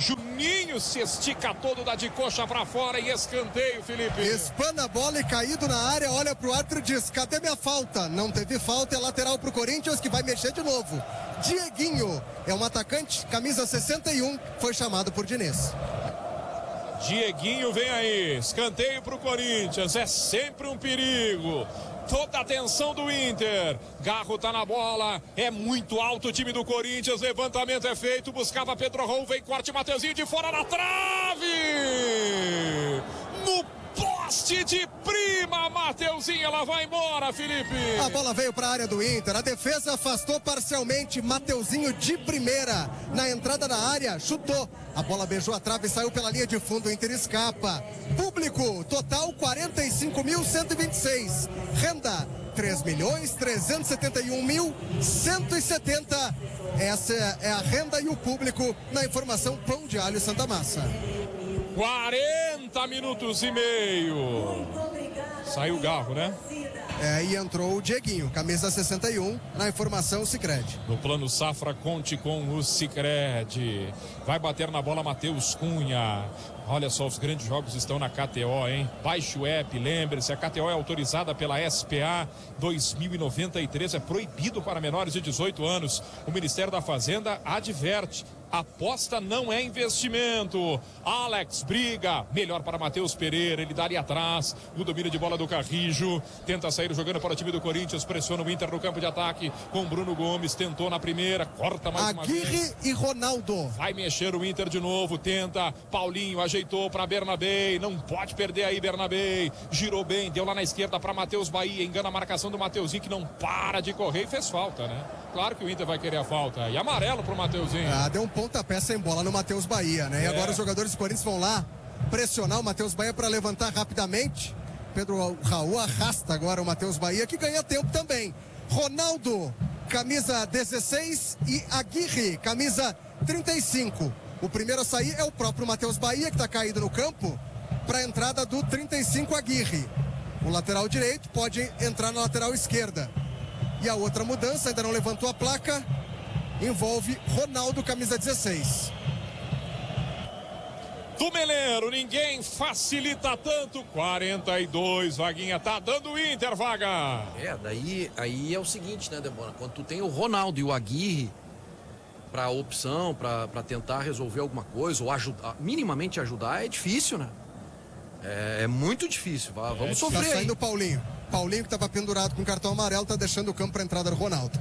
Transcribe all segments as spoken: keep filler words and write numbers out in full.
Juninho se estica todo, dá de coxa pra fora e escanteio, Felipe. Espana a bola e caído na área, olha pro árbitro e diz, cadê minha falta? Não teve falta, é lateral pro Corinthians que vai mexer de novo. Dieguinho é um atacante, camisa sessenta e um, foi chamado por Diniz. Dieguinho vem aí, escanteio pro Corinthians, é sempre um perigo. Toda a atenção do Inter. Garro tá na bola. É muito alto o time do Corinthians. Levantamento é feito. Buscava Pedro Raul. Vem corte. Mateuzinho de fora na trave. No poste de prima. Mateuzinho, ela vai embora, Felipe. A bola veio para a área do Inter. A defesa afastou parcialmente. Mateuzinho de primeira. Na entrada da área, chutou. A bola beijou a trave e saiu pela linha de fundo. O Inter escapa. Público, total quarenta e cinco mil cento e vinte e seis. Renda, três milhões trezentos e setenta e um mil cento e setenta. Essa é a renda e o público na informação Pão de Alho Santa Massa. quarenta minutos e meio. Saiu o Garro, né? É, e entrou o Dieguinho, camisa sessenta e um, na informação Sicredi. No plano Safra, conte com o Sicredi. Vai bater na bola Matheus Cunha. Olha só, os grandes jogos estão na K T O, hein? Baixe o app, lembre-se, a K T O é autorizada pela S P A dois mil e noventa e três, é proibido para menores de dezoito anos. O Ministério da Fazenda adverte. Aposta não é investimento. Alex briga, melhor para Matheus Pereira, ele dá ali atrás, o domínio de bola do Carrijo, tenta sair jogando para o time do Corinthians, pressiona o Inter no campo de ataque com Bruno Gomes, tentou na primeira, corta mais uma vez. Aguirre e Ronaldo. Vai mexer o Inter de novo, tenta, Paulinho ajeitou para Bernabé, não pode perder aí Bernabé, girou bem, deu lá na esquerda para Matheus Bahia, engana a marcação do Mateuzinho que não para de correr e fez falta, né? Claro que o Inter vai querer a falta, e amarelo pro Mateuzinho. Ah, deu um pontapé sem bola no Matheus Bahia, né? É. E agora os jogadores do Corinthians vão lá pressionar o Matheus Bahia para levantar rapidamente. Pedro Raul arrasta agora o Matheus Bahia, que ganha tempo também. Ronaldo, camisa dezesseis, e Aguirre, camisa trinta e cinco. O primeiro a sair é o próprio Matheus Bahia, que está caído no campo, para a entrada do trinta e cinco Aguirre. O lateral direito pode entrar na lateral esquerda. E a outra mudança, ainda não levantou a placa, envolve Ronaldo, camisa dezesseis. Do Meleiro, ninguém facilita tanto. quarenta e dois, Vaguinha, tá dando o Inter, Vaga. É, daí aí é o seguinte, né, Debora? Quando tu tem o Ronaldo e o Aguirre pra opção, pra, pra tentar resolver alguma coisa, ou ajudar, minimamente ajudar, é difícil, né? É, é muito difícil, vamos é, sofrer. Tá saindo aí. o Paulinho. Paulinho, que estava pendurado com cartão amarelo, tá deixando o campo para entrada do Ronaldo.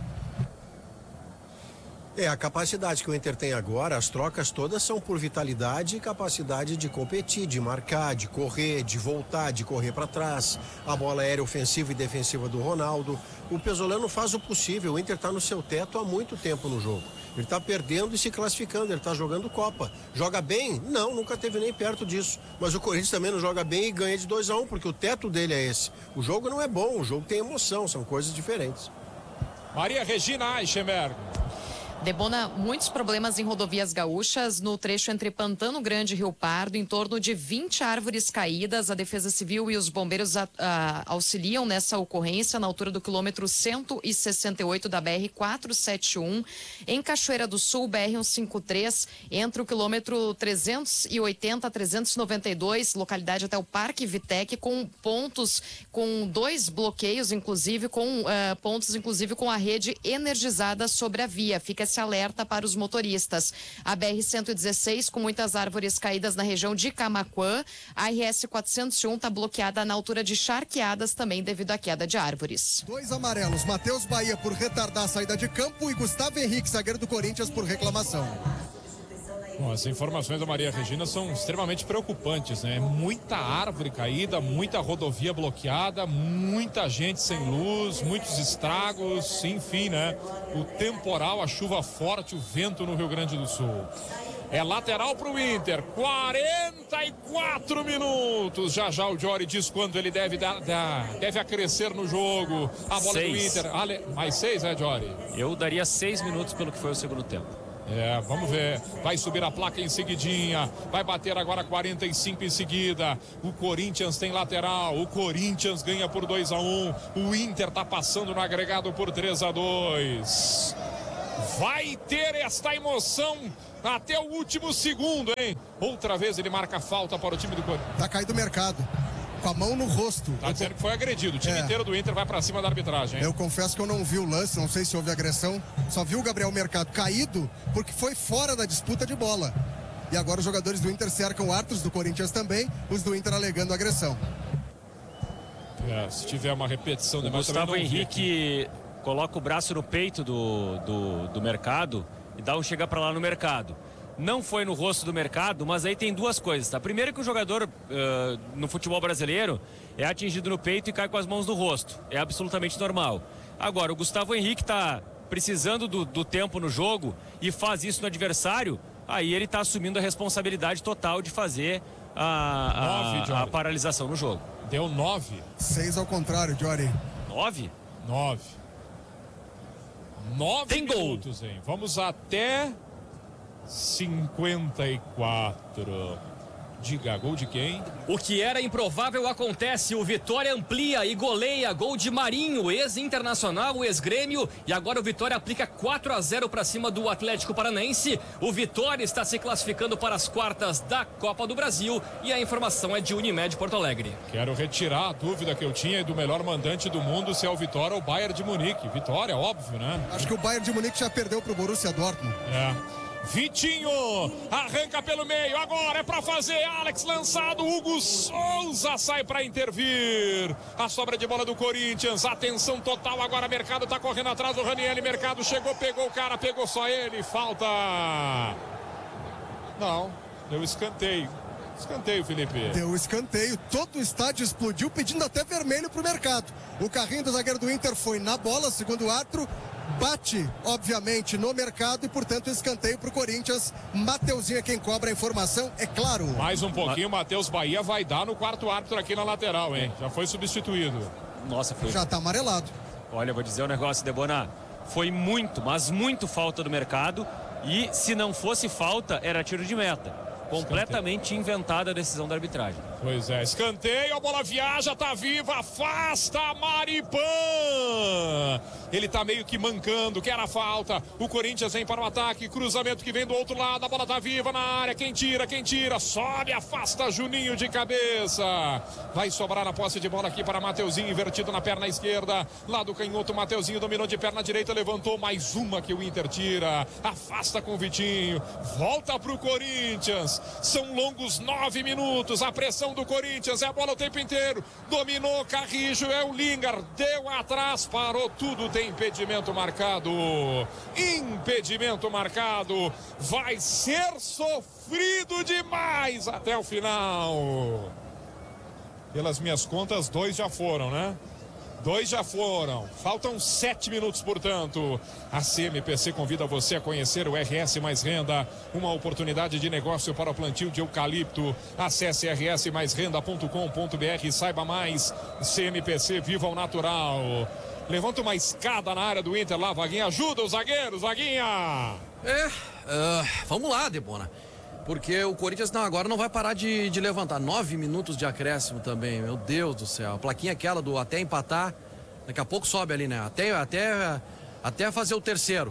É, a capacidade que o Inter tem agora, as trocas todas são por vitalidade e capacidade de competir, de marcar, de correr, de voltar, de correr para trás. A bola aérea ofensiva e defensiva do Ronaldo. O Pesolano faz o possível, o Inter está no seu teto há muito tempo no jogo. Ele está perdendo e se classificando, ele está jogando Copa. Joga bem? Não, nunca teve nem perto disso. Mas o Corinthians também não joga bem e ganha de dois a um, porque o teto dele é esse. O jogo não é bom, o jogo tem emoção, são coisas diferentes. Maria Regina Eichenberg. Debona, muitos problemas em rodovias gaúchas no trecho entre Pantano Grande e Rio Pardo, em torno de vinte árvores caídas. A Defesa Civil e os bombeiros a, a, auxiliam nessa ocorrência na altura do quilômetro cento e sessenta e oito da B R quatrocentos e setenta e um. Em Cachoeira do Sul, B R cento e cinquenta e três, entre o quilômetro trezentos e oitenta a trezentos e noventa e dois, localidade até o Parque Vitec, com pontos, com dois bloqueios, inclusive, com uh, pontos, inclusive, com a rede energizada sobre a via. Fica esse alerta para os motoristas. A B R cento e dezesseis, com muitas árvores caídas na região de Camaquã. A R S quatrocentos e um está bloqueada na altura de Charqueadas, também devido à queda de árvores. Dois amarelos, Matheus Bahia por retardar a saída de campo e Gustavo Henrique, zagueiro do Corinthians, por reclamação. Bom, as informações da Maria Regina são extremamente preocupantes, né? Muita árvore caída, muita rodovia bloqueada, muita gente sem luz, muitos estragos, enfim, né? O temporal, a chuva forte, o vento no Rio Grande do Sul. É lateral para o Inter, quarenta e quatro minutos. Já já o Jory diz quando ele deve dar, dar deve acrescer no jogo. A bola seis. Do Inter. Ale... Mais seis, é, Jory? Eu daria seis minutos pelo que foi o segundo tempo. É, vamos ver, vai subir a placa em seguidinha, vai bater agora quarenta e cinco em seguida. O Corinthians tem lateral, o Corinthians ganha por dois a um, o Inter tá passando no agregado por três a dois. Vai ter esta emoção até o último segundo, hein? Outra vez ele marca falta para o time do Corinthians. Tá caído o mercado. Com a mão no rosto. Tá dizendo que foi agredido. O time É. inteiro do Inter vai pra cima da arbitragem, hein? Eu confesso que eu não vi o lance, não sei se houve agressão. Só vi o Gabriel Mercado caído porque foi fora da disputa de bola. E agora os jogadores do Inter cercam árbitros do Corinthians também, os do Inter alegando agressão. É, se tiver uma repetição... O Gustavo Henrique coloca o braço no peito do, do, do Mercado e dá um chega pra lá no Mercado. Não foi no rosto do Mercado, mas aí tem duas coisas, tá? Primeiro que o jogador uh, no futebol brasileiro é atingido no peito e cai com as mãos no rosto. É absolutamente normal. Agora, o Gustavo Henrique tá precisando do, do tempo no jogo e faz isso no adversário, aí ele tá assumindo a responsabilidade total de fazer a, Nove, a, a paralisação no jogo. Deu nove. Seis ao contrário, Jory. Nove? Nove. Nove Tem gol. minutos, hein? Vamos até... cinquenta e quatro. Diga, gol de quem? O que era improvável acontece, o Vitória amplia e goleia, gol de Marinho, ex-internacional, ex-grêmio, e agora o Vitória aplica quatro a zero para cima do Atlético Paranaense. O Vitória está se classificando para as quartas da Copa do Brasil e a informação é de Unimed Porto Alegre. Quero retirar a dúvida que eu tinha do melhor mandante do mundo, se é o Vitória ou o Bayern de Munique. Vitória, óbvio, né? Acho que o Bayern de Munique já perdeu pro Borussia Dortmund. É. Vitinho arranca pelo meio, agora é pra fazer, Alex lançado, Hugo Souza sai pra intervir, a sobra de bola do Corinthians, atenção total agora, Mercado tá correndo atrás do Ranieri, Mercado chegou, pegou o cara, pegou só ele, falta, não, deu escanteio, escanteio, Felipe. Deu escanteio, todo o estádio explodiu pedindo até vermelho pro Mercado. O carrinho do zagueiro do Inter foi na bola, segundo o árbitro, bate, obviamente, no Mercado e, portanto, escanteio pro Corinthians. Mateuzinho é quem cobra a informação, é claro. Mais um pouquinho, Matheus Bahia vai dar no quarto árbitro aqui na lateral, hein? Já foi substituído. Nossa, foi... Já tá amarelado. Olha, vou dizer um negócio, Debona. Foi muito, mas muito falta do Mercado. E se não fosse falta, era tiro de meta. Completamente inventada a decisão da arbitragem. Pois é, escanteio, a bola viaja, tá viva, afasta Maripan. Ele tá meio que mancando, quer a falta. O Corinthians vem para o ataque, cruzamento que vem do outro lado, a bola tá viva na área. Quem tira, quem tira, sobe, afasta Juninho de cabeça. Vai sobrar a posse de bola aqui para Mateuzinho, invertido na perna esquerda. Lá do canhoto, Mateuzinho dominou de perna direita, levantou mais uma que o Inter tira. Afasta com o Vitinho, volta pro Corinthians. São longos nove minutos, a pressão do Corinthians, é a bola o tempo inteiro, dominou Carrijo, é o Lingard, deu atrás, parou tudo, tem impedimento marcado, impedimento marcado, vai ser sofrido demais até o final. Pelas minhas contas, dois já foram, né? Dois já foram, faltam sete minutos, portanto. A C M P C convida você a conhecer o R S Mais Renda, uma oportunidade de negócio para o plantio de eucalipto. Acesse r s mais renda ponto com ponto b r e saiba mais. C M P C, viva o natural. Levanta uma escada na área do Inter lá, Vaguinha, ajuda o zagueiro, Vaguinha. É, uh, vamos lá, Debona. Porque o Corinthians não, agora não vai parar de, de levantar. Nove minutos de acréscimo também, meu Deus do céu. A plaquinha aquela do até empatar, daqui a pouco sobe ali, né? Até, até, até fazer o terceiro.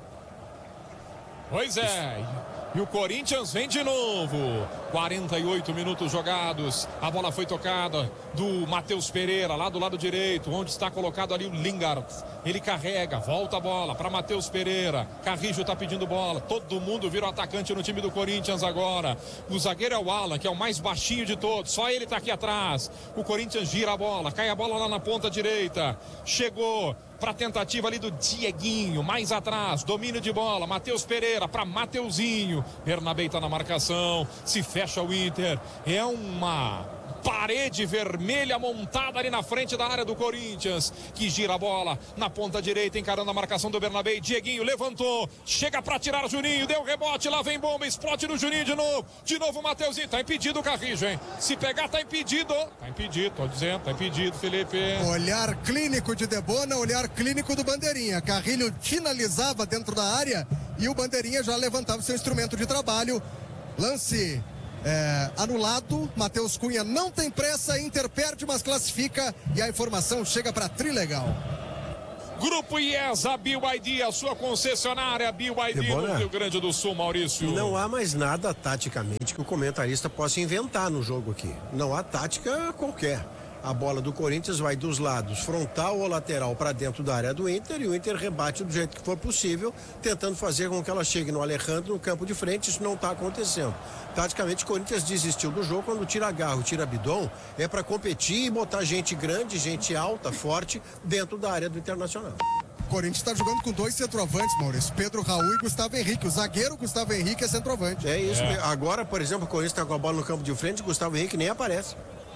Pois é, e o Corinthians vem de novo. quarenta e oito minutos jogados. A bola foi tocada do Matheus Pereira, lá do lado direito, onde está colocado ali o Lingard. Ele carrega, volta a bola para Matheus Pereira. Carrijo está pedindo bola. Todo mundo vira o atacante no time do Corinthians agora. O zagueiro é o Alan, que é o mais baixinho de todos. Só ele está aqui atrás. O Corinthians gira a bola, cai a bola lá na ponta direita. Chegou para a tentativa ali do Dieguinho, mais atrás, domínio de bola, Matheus Pereira para Mateuzinho, Bernabé está na marcação, se fecha o Inter, é uma parede vermelha montada ali na frente da área do Corinthians, que gira a bola na ponta direita, encarando a marcação do Bernabé. Dieguinho levantou, chega para tirar o Juninho, deu rebote, lá vem bomba, explode no Juninho de novo, de novo o Mateuzinho, tá impedido o Carrijo, hein? Se pegar, tá impedido, tá impedido, tô dizendo, tá impedido, Felipe. Olhar clínico de Debona, olhar clínico do Bandeirinha. Carrilho finalizava dentro da área e o Bandeirinha já levantava o seu instrumento de trabalho. Lance É, anulado, Matheus Cunha não tem pressa, Inter perde, mas classifica e a informação chega para Trilegal. Grupo IESA, B Y D, a sua concessionária B Y D Debona, no Rio Grande do Sul, Maurício. Não há mais nada taticamente que o comentarista possa inventar no jogo aqui. Não há tática qualquer. A bola do Corinthians vai dos lados, frontal ou lateral, para dentro da área do Inter, e o Inter rebate do jeito que for possível, tentando fazer com que ela chegue no Alejandro no campo de frente. Isso não está acontecendo. Taticamente, o Corinthians desistiu do jogo. Quando tira Garro, tira Bidon, é para competir e botar gente grande, gente alta, forte, dentro da área do Internacional. O Corinthians está jogando com dois centroavantes, Maurício. Pedro Raul e Gustavo Henrique. O zagueiro Gustavo Henrique é centroavante. É isso. É. mesmo. Agora, por exemplo, o Corinthians está com a bola no campo de frente, Gustavo Henrique nem aparece.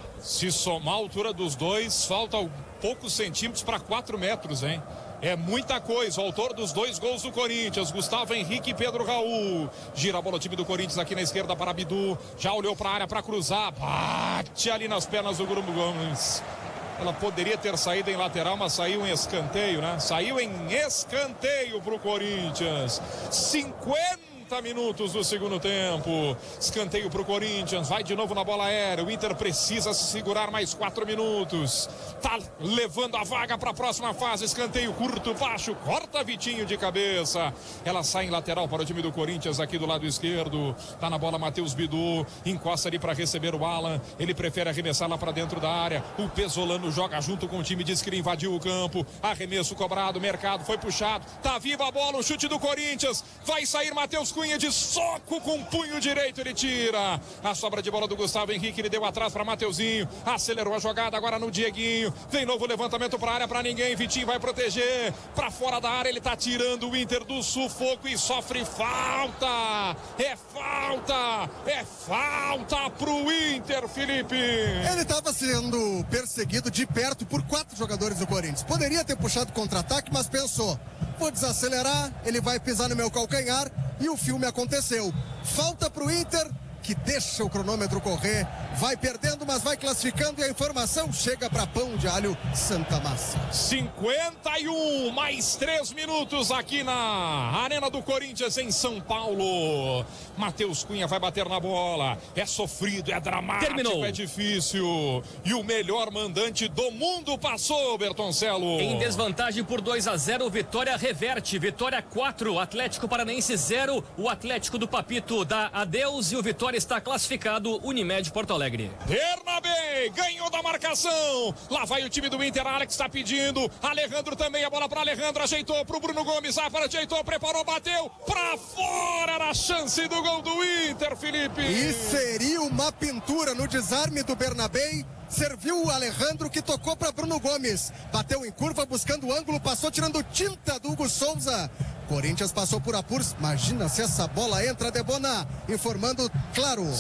Se somar a altura dos dois, falta poucos centímetros para quatro metros, hein? É muita coisa. O autor dos dois gols do Corinthians, Gustavo Henrique e Pedro Raul. Gira a bola o time do Corinthians aqui na esquerda para Bidu. Já olhou para a área para cruzar. Bate ali nas pernas do Bruno Gomes. Ela poderia ter saído em lateral, mas saiu em escanteio, né? Saiu em escanteio para o Corinthians. cinquenta minutos do segundo tempo. Escanteio para o Corinthians. Vai de novo na bola aérea. O Inter precisa se segurar mais quatro minutos. Tá levando a vaga para a próxima fase. Escanteio curto, baixo. Corta Vitinho de cabeça. Ela sai em lateral para o time do Corinthians aqui do lado esquerdo. Tá na bola Matheus Bidu. Encosta ali para receber o Alan. Ele prefere arremessar lá para dentro da área. O Pesolano joga junto com o time. Diz que ele invadiu o campo. Arremesso cobrado. Mercado foi puxado. Tá viva a bola. O chute do Corinthians. Vai sair Matheus Cunha de soco com o punho direito, ele tira a sobra de bola do Gustavo Henrique, ele deu atrás para Mateuzinho, acelerou a jogada agora no Dieguinho, vem novo levantamento para a área, para ninguém, Vitinho vai proteger, para fora da área, ele tá tirando o Inter do sufoco e sofre falta, é falta, é falta pro Inter, Felipe. Ele estava sendo perseguido de perto por quatro jogadores do Corinthians. Poderia ter puxado contra-ataque, mas pensou, vou desacelerar, ele vai pisar no meu calcanhar, e o filme aconteceu. Falta pro Inter, que deixa o cronômetro correr, vai perdendo, mas vai classificando, e a informação chega para Pão de Alho Santa Massa. cinquenta e um, mais três minutos aqui na Arena do Corinthians em São Paulo. Matheus Cunha vai bater na bola. É sofrido, é dramático, Terminou. é difícil. E o melhor mandante do mundo passou, Bertoncello. Em desvantagem por dois a zero, Vitória reverte. Vitória quatro, Atlético Paranaense zero. O Atlético do Papito dá adeus e o Vitória está classificado. Unimed Porto Alegre. Bernabé ganhou da marcação. Lá vai o time do Inter. Alex está pedindo. Alejandro também. A bola para Alejandro. Ajeitou para o Bruno Gomes. Zafara ajeitou, preparou, bateu. Para fora. Era a chance do gol do Inter, Felipe. E seria uma pintura no desarme do Bernabé. Serviu o Alejandro, que tocou para Bruno Gomes. Bateu em curva, buscando o ângulo, passou tirando tinta do Hugo Souza. Corinthians passou por apuros. Imagina se essa bola entra, Debona. Informando, claro.